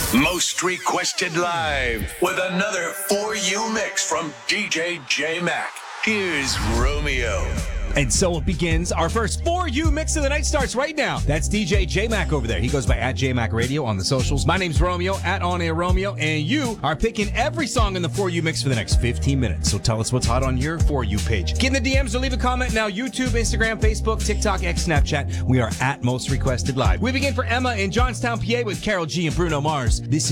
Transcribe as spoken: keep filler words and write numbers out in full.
Most Requested Live with another For You mix from D J J-Mac. Here's Romeo. And so it begins. Our first For You mix of the night starts right now. That's D J J-Mac over there. He goes by at J-Mac Radio on the socials. My name's Romeo, at On Air Romeo, and you are picking every song in the For You mix for the next fifteen minutes. So tell us what's hot on your For You page. Get in the D Ms or leave a comment now. YouTube, Instagram, Facebook, TikTok, X, Snapchat. We are at Most Requested Live. We begin for Emma in Johnstown, P A with Carol G and Bruno Mars. This